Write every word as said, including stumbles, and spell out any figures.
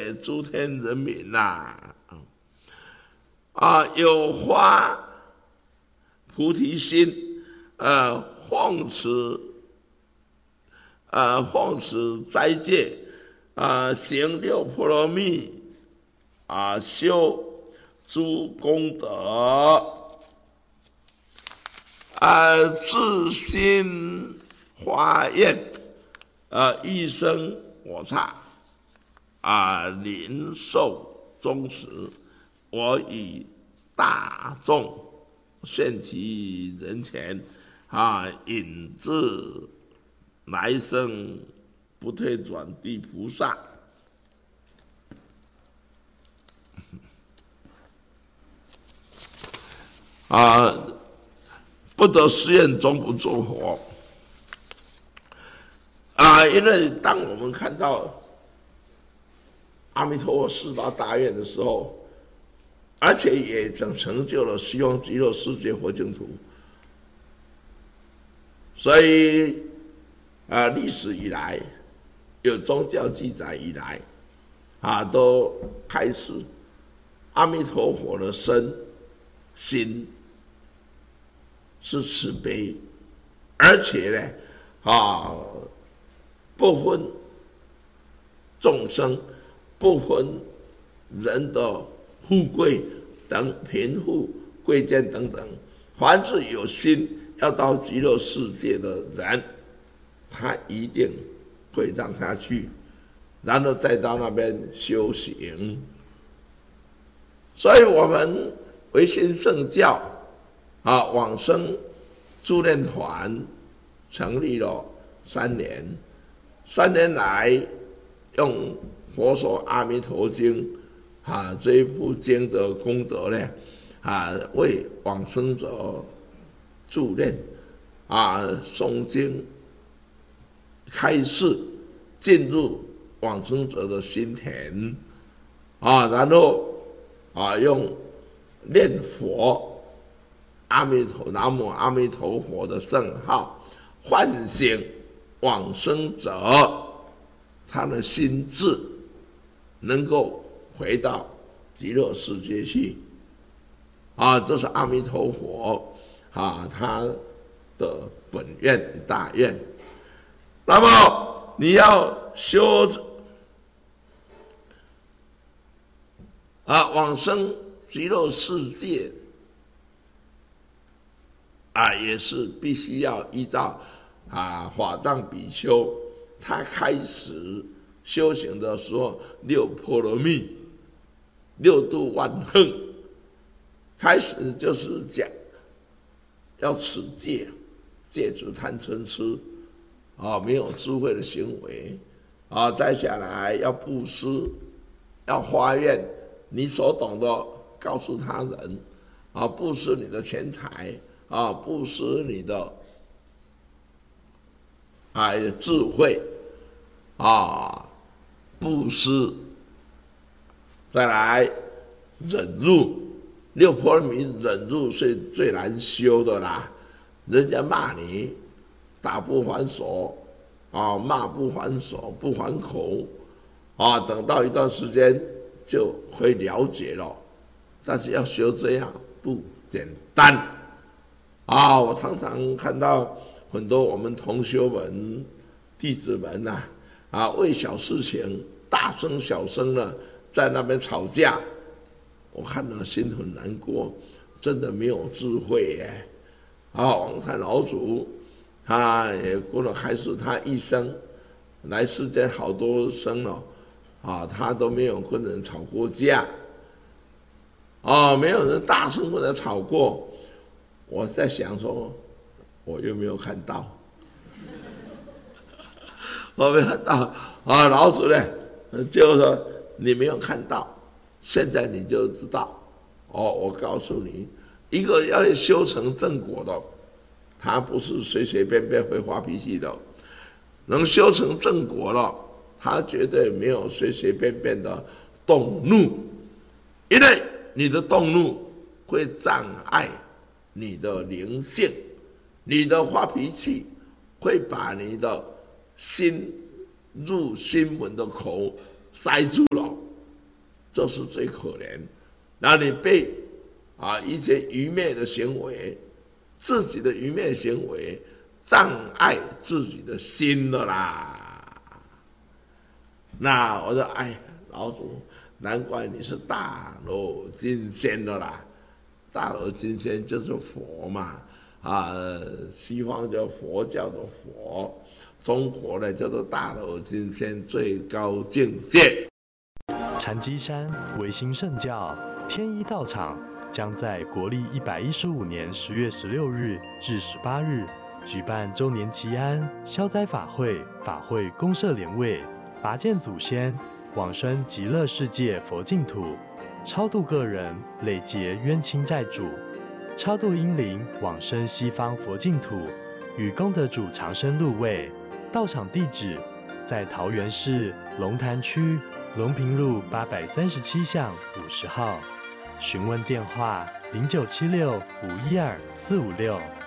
给诸天人民呐、啊！啊，有发菩提心，呃，奉持，呃，奉持斋戒，啊，行六波罗蜜，啊，修诸功德，啊，自心发愿，啊，一生我刹，啊，临受终时。我以大众现其人前，啊，引至来生不退转地菩萨。啊，不得誓愿终不作佛。啊，因为当我们看到阿弥陀佛四大大愿的时候，而且也曾成就了西方极乐世界佛净土，所以啊，历史以来有宗教记载以来，啊，都开始阿弥陀佛的身心是慈悲，而且呢，啊，不分众生，不分人的富贵等贫富贵贱等等，凡是有心要到极乐世界的人，他一定会让他去，然后再到那边修行。所以我们维新圣教啊往生助念团成立了三年，三年来用佛说阿弥陀经啊，这一部经的功德呢，啊，为往生者助念，啊，诵经开示，进入往生者的心田，啊，然后啊，用念佛阿弥陀南无阿弥陀佛的圣号，唤醒往生者他的心智，能够回到极乐世界去，啊，这是阿弥陀佛啊他的本愿大愿。那么你要修啊往生极乐世界啊，也是必须要依照啊法藏比丘他开始修行的时候，六波罗蜜。六度万行，开始就是讲要持戒，戒除贪嗔痴，啊，没有智慧的行为，啊，再下来要布施，要发愿，你所懂的告诉他人，啊，布施你的钱财，啊，布施你的啊智慧，啊，布施。再来忍辱，六波罗蜜忍辱是最难修的啦。人家骂你，打不还手，啊，骂不还手，不还口，啊，等到一段时间就会了解了。但是要修这样不简单，啊，我常常看到很多我们同修们、弟子们呐、啊，啊，为小事情大声小声的。在那边吵架，我看了心很难过，真的没有智慧耶！啊，王禅老祖，他也过了开始，他一生来世间好多生了，啊，他都没有跟人吵过架，啊，没有人大声跟他吵过。我在想说，我有没有看到？我没有看到啊！老祖呢，就是说。你没有看到，现在你就知道。哦，我告诉你，一个要修成正果的，他不是随随便便会发脾气的。能修成正果了，他绝对没有随随便便的动怒，因为你的动怒会障碍你的灵性，你的发脾气会把你的心入心门的口塞住了， 这是最可怜。那你被啊一些愚昧的行为，自己的愚昧行为障碍自己的心了啦。那我说，哎，老祖，难怪你是大罗金仙的啦。大罗金仙就是佛嘛，啊，西方叫佛教的佛，中国呢叫做大罗金仙最高境界。 禅机山维新圣教天一道场将在国历一百一十五年十月十六日至十八日举办周年祈安消灾法会，法会公设莲位，拔剑祖先，往生极乐世界佛净土，超度个人累劫冤亲债主，超度阴灵往生西方佛净土，与功德主长生入位。道场地址在桃园市龙潭区龙平路八百三十七巷五十号，询问电话零九七六五一二四五六。